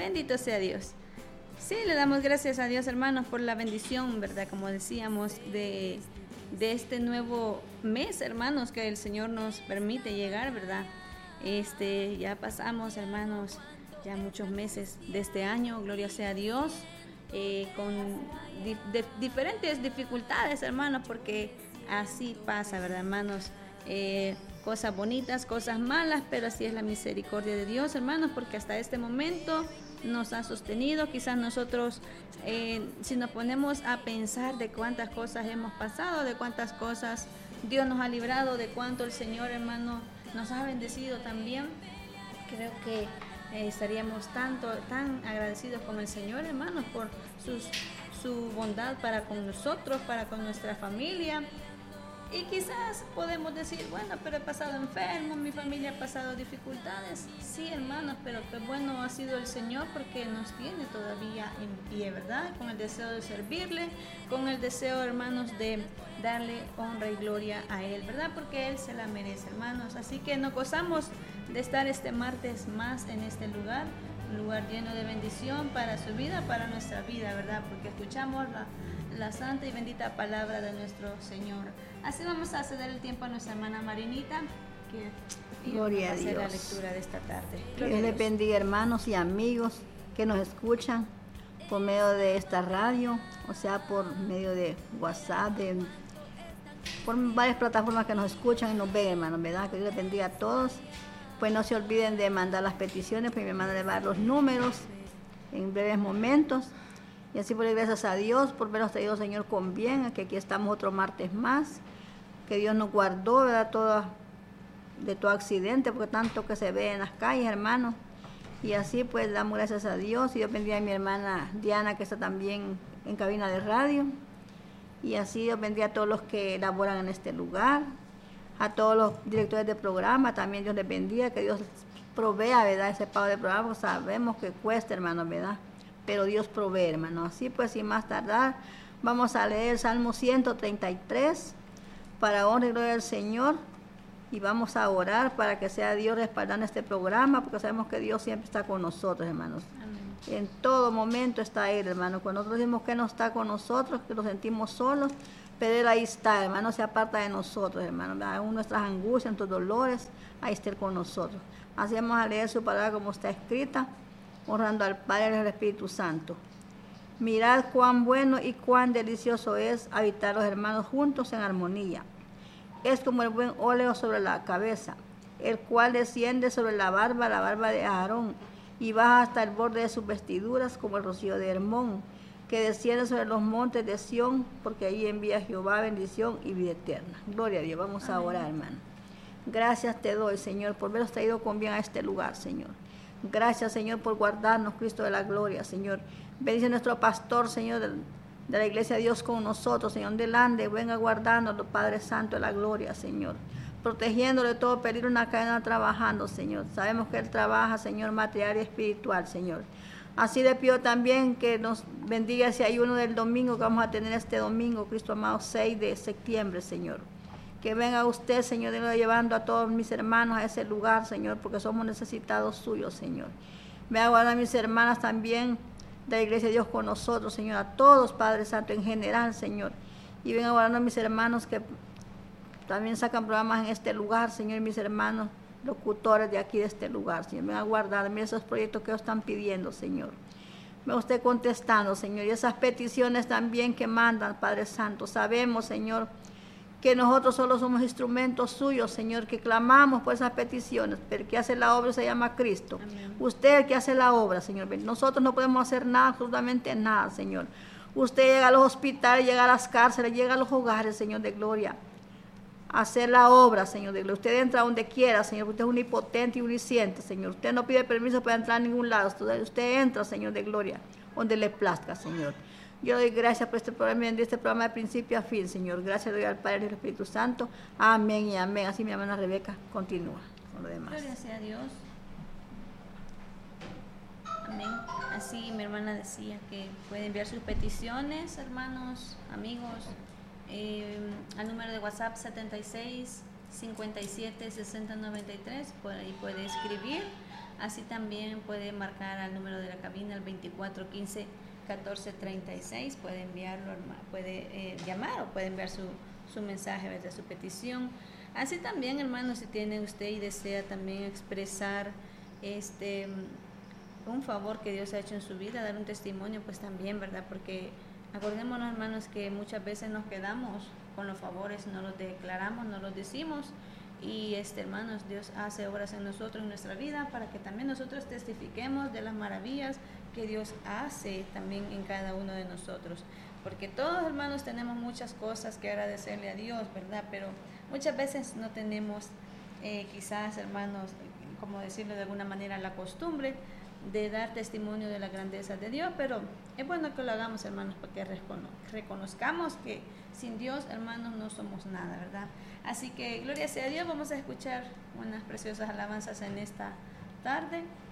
Bendito sea Dios. Sí, le damos gracias a Dios, hermanos, por la bendición, ¿verdad? Como decíamos, de este nuevo mes, hermanos, que el Señor nos permite llegar, ¿verdad? Ya pasamos, hermanos, ya muchos meses de este año, gloria sea a Dios, con diferentes dificultades, hermanos, porque así pasa, ¿verdad, hermanos? Cosas bonitas, cosas malas, pero así es la misericordia de Dios, hermanos, porque hasta este momento nos ha sostenido. Quizás nosotros, si nos ponemos a pensar de cuántas cosas hemos pasado, de cuántas cosas Dios nos ha librado, de cuánto el Señor, hermano, nos ha bendecido también, creo que estaríamos tan agradecidos con el Señor, hermanos, por su bondad para con nosotros, para con nuestra familia. Y quizás podemos decir, bueno, pero he pasado enfermo, mi familia ha pasado dificultades. Sí, hermanos, pero qué bueno ha sido el Señor porque nos tiene todavía en pie, ¿verdad? Con el deseo de servirle, con el deseo, hermanos, de darle honra y gloria a Él, ¿verdad? Porque Él se la merece, hermanos. Así que nos gozamos de estar este martes más en este lugar, un lugar lleno de bendición para su vida, para nuestra vida, ¿verdad? Porque escuchamos la santa y bendita palabra de nuestro Señor. Así vamos a ceder el tiempo a nuestra hermana Marinita, que Gloria va a hacer Dios. la lectura de esta tarde. Dios les bendiga, hermanos y amigos que nos escuchan por medio de esta radio, o sea, por medio de WhatsApp, por varias plataformas que nos escuchan y nos ven, hermanos, ¿verdad? Que Dios les bendiga a todos. Pues no se olviden de mandar las peticiones, pues mi hermana le va a dar los números en breves momentos. Y así por gracias a Dios por vernos traído, Señor, con bien, que aquí estamos otro martes más, que Dios nos guardó, ¿verdad? De todo accidente, porque tanto que se ve en las calles, hermanos. Y así pues damos gracias a Dios, y Dios bendiga a mi hermana Diana, que está también en cabina de radio. Y así Dios bendiga a todos los que laboran en este lugar, a todos los directores de programa, también Dios les bendiga, que Dios provea, ¿verdad? Ese pago de programa, porque sabemos que cuesta, hermanos, ¿verdad? Pero Dios provee, hermano. Así pues, sin más tardar, vamos a leer Salmo 133 para honra y gloria del Señor, y vamos a orar para que sea Dios respaldando este programa, porque sabemos que Dios siempre está con nosotros, hermanos. Amén. En todo momento está Él, hermano. Cuando nosotros decimos que no está con nosotros, que nos sentimos solos, pero Él ahí está, hermano, se aparta de nosotros, hermano. Aún nuestras angustias, nuestros dolores, ahí está Él con nosotros. Así vamos a leer su palabra como está escrita, honrando al Padre y al Espíritu Santo. Mirad cuán bueno y cuán delicioso es habitar los hermanos juntos en armonía. Es como el buen óleo sobre la cabeza, el cual desciende sobre la barba de Aarón, y baja hasta el borde de sus vestiduras como el rocío de Hermón, que desciende sobre los montes de Sión, porque allí envía Jehová bendición y vida eterna. Gloria a Dios. Vamos a orar, hermano. Gracias te doy, Señor, por habernos traído con bien a este lugar, Señor. Gracias, Señor, por guardarnos, Cristo de la gloria, Señor. Bendice a nuestro pastor, Señor, de la iglesia de Dios con nosotros, Señor. Delante, venga guardándonos, Padre Santo de la gloria, Señor. Protegiéndolo de todo peligro, una cadena trabajando, Señor. Sabemos que Él trabaja, Señor, material y espiritual, Señor. Así le pido también que nos bendiga ese ayuno del domingo que vamos a tener este domingo, Cristo amado, 6 de septiembre, Señor. Que venga usted, Señor, llevando a todos mis hermanos a ese lugar, Señor, porque somos necesitados suyos, Señor. Venga a guardar a mis hermanas también de la iglesia de Dios con nosotros, Señor, a todos, Padre Santo, en general, Señor. Y venga a guardar a mis hermanos que también sacan programas en este lugar, Señor, y mis hermanos locutores de aquí, de este lugar, Señor. Venga a guardar, mira esos proyectos que ellos están pidiendo, Señor. Me usted contestando, Señor, y esas peticiones también que mandan, Padre Santo. Sabemos, Señor, que nosotros solo somos instrumentos suyos, Señor, que clamamos por esas peticiones, pero el que hace la obra se llama Cristo. Amén. Usted el que hace la obra, Señor. Nosotros no podemos hacer nada, absolutamente nada, Señor. Usted llega a los hospitales, llega a las cárceles, llega a los hogares, Señor de gloria, a hacer la obra, Señor de gloria. Usted entra donde quiera, Señor. Usted es omnipotente y omnisciente, Señor. Usted no pide permiso para entrar a ningún lado. Usted entra, Señor de gloria, donde le plazca, Señor. Yo doy gracias por este programa de principio a fin, Señor. Gracias doy al Padre y al Espíritu Santo. Amén y amén. Así mi hermana Rebeca continúa con lo demás. Gloria sea a Dios. Amén. Así mi hermana decía que puede enviar sus peticiones, hermanos, amigos, al número de WhatsApp 76 57 60 93. Por ahí puede escribir Así también puede marcar al número de la cabina, el 2415-1436, puede enviarlo, puede llamar o puede enviar su mensaje, ¿verdad? Su petición. Así también, hermano, si tiene usted y desea también expresar un favor que Dios ha hecho en su vida, dar un testimonio, pues también, ¿verdad? Porque acordémonos, hermanos, que muchas veces nos quedamos con los favores, no los declaramos, no los decimos. Y hermanos, Dios hace obras en nosotros, en nuestra vida, para que también nosotros testifiquemos de las maravillas que Dios hace también en cada uno de nosotros. Porque todos, hermanos, tenemos muchas cosas que agradecerle a Dios, ¿verdad? Pero muchas veces no tenemos, quizás, hermanos, como decirlo de alguna manera, la costumbre de dar testimonio de la grandeza de Dios, pero es bueno que lo hagamos, hermanos, porque reconozcamos que sin Dios, hermanos, no somos nada, ¿verdad? Así que gloria sea a Dios. Vamos a escuchar unas preciosas alabanzas en esta tarde.